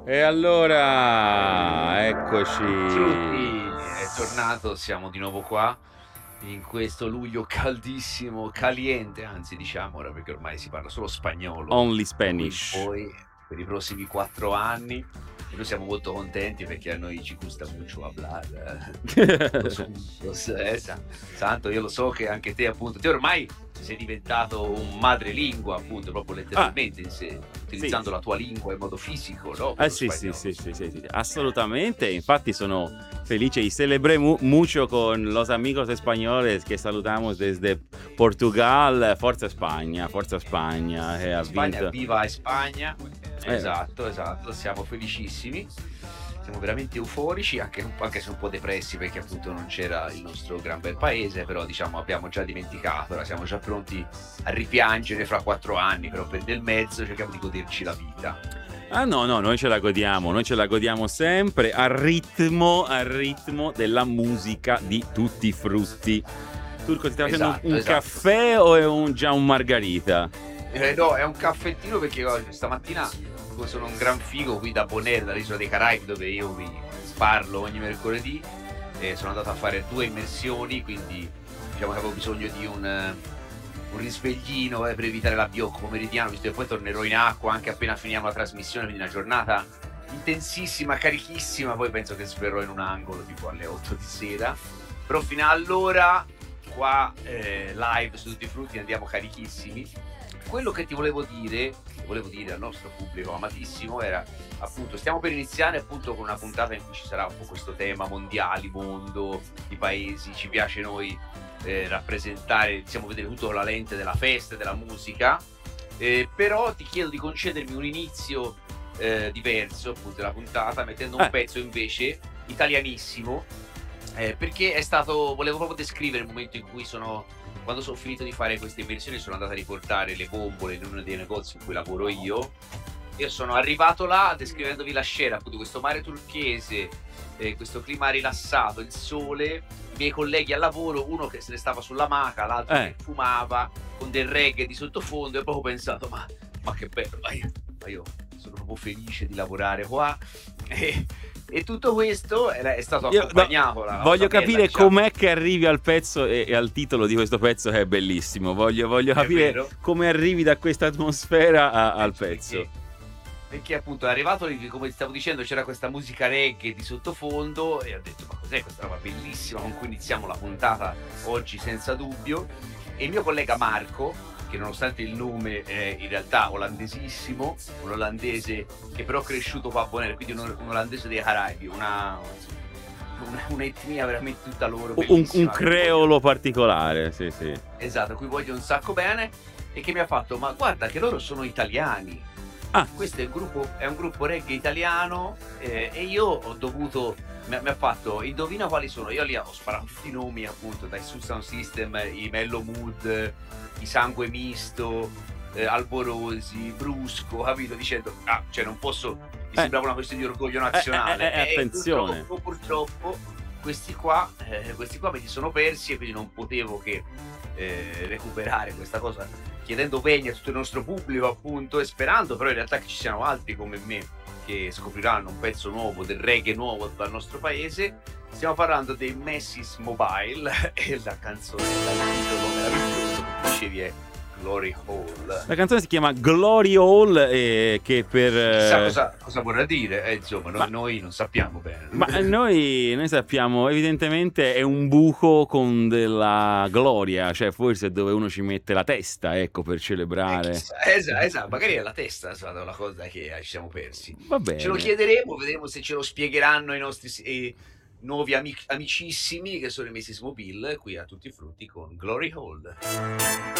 E allora, eccoci. Frutti, è tornato, siamo di nuovo qua in questo luglio caldissimo, caliente, anzi diciamo ora perché ormai si parla solo spagnolo Only da qui in Spanish. poi per i prossimi 4 anni e noi siamo molto contenti perché a noi ci gusta mucho hablar los juntos, santo, io lo so che anche te appunto, te ormai sei diventato un madrelingua appunto, proprio Ah, letteralmente sì. utilizzando la tua lingua in modo fisico, no, Eh quello sì, sì, spagnolo. sì, sì, sì, sì, assolutamente. Infatti sono felice y celebré mucho con los amigos españoles que saludamos desde Portugal. Forza Spagna, che ha Spagna, vinto. viva Spagna! Eh, Esatto, esatto, siamo felicissimi, siamo veramente euforici, anche se un po' depressi perché appunto non c'era il nostro gran bel paese, però diciamo abbiamo già dimenticato, ora siamo già pronti a ripiangere fra 4 anni, però per nel mezzo cerchiamo di goderci la vita. ah no, no, noi ce la godiamo sempre al ritmo della musica di Tutti i Frutti. Turco, ti stai facendo Esatto, un esatto. caffè o è già un margarita? No, è un caffettino perché oggi stamattina, come sono un gran figo qui da Bonaire, dall'isola dei Caraibi, dove io vi parlo ogni mercoledì, sono andato a fare 2 immersioni, quindi diciamo che avevo bisogno di un risveglino, per evitare l'abbiocco pomeridiano, visto che poi tornerò in acqua anche appena finiamo la trasmissione, quindi una giornata intensissima, carichissima, poi penso che sverrò in un angolo tipo alle 8 di sera, però fino ad allora qua live su Tutti i Frutti andiamo carichissimi. Quello che ti volevo dire al nostro pubblico amatissimo era appunto, stiamo per iniziare appunto con una puntata in cui ci sarà un po' questo tema mondiali, mondo, i paesi, ci piace noi rappresentare, diciamo vedere tutto con la lente della festa e della musica, però ti chiedo di concedermi un inizio diverso appunto della puntata, mettendo un Eh, pezzo invece italianissimo, perché è stato, volevo proprio descrivere il momento in cui quando sono finito di fare queste immersioni sono andato a riportare le bombole in uno dei negozi in cui lavoro io sono arrivato là descrivendovi la scena, appunto questo mare turchese, questo clima rilassato, il sole, i miei colleghi al lavoro, uno che se ne stava sulla maca, l'altro eh. che fumava con del reggae di sottofondo, e poi ho pensato ma che bello, ma io sono proprio felice di lavorare qua e tutto questo è stato Io no, accompagnato, la cosa voglio bella capire diciamo, com'è che arrivi al pezzo e al titolo di questo pezzo che è bellissimo. Voglio è capire vero? come arrivi da questa atmosfera al pezzo. Perché appunto è arrivato lì, come ti stavo dicendo, c'era questa musica reggae di sottofondo e ho detto: "Ma cos'è questa roba bellissima con cui iniziamo la puntata oggi senza dubbio". E il mio collega Marco, che nonostante il nome è in realtà olandesissimo, un olandese che però è cresciuto qua a Bonaire, quindi un olandese dei Caraibi, un'etnia veramente tutta loro Un bellissima, a cui voglio, creolo particolare, sì, sì. esatto, a cui voglio un sacco bene e che mi ha fatto: "Ma guarda che loro sono italiani". Ah, Questo è un gruppo reggae italiano, e io ho dovuto, mi ha fatto: "Indovina quali sono?" Io lì ho sparato tutti i nomi appunto, dai Soul Sound System, i Mellow Mood, i Sangue Misto, Alborosi, Brusco, capito, dicendo: "Ah, cioè non posso", mi eh, sembrava una questione di orgoglio nazionale. E attenzione. purtroppo questi qua me li sono persi e quindi non potevo che recuperare questa cosa, chiedendo venia a tutto il nostro pubblico appunto, e sperando però in realtà che ci siano altri come me che scopriranno un pezzo nuovo del reggae nuovo dal nostro paese. Stiamo parlando dei Messis Mobile e la canzone dal titolo meraviglioso, come dicevi, è Glory Hall. La canzone si chiama Glory Hall, che Chissà per... cosa vorrà dire, insomma ma noi non sappiamo bene. Ma noi sappiamo, evidentemente è un buco con della gloria, cioè forse è dove uno ci mette la testa, ecco, per celebrare. Chissà, magari è la testa è stata la cosa che ci siamo persi. Va Ce lo bene. chiederemo, vedremo se ce lo spiegheranno i nostri nuovi amicissimi che sono i Mrs. Mobile qui a Tutti i Frutti con Glory Hall.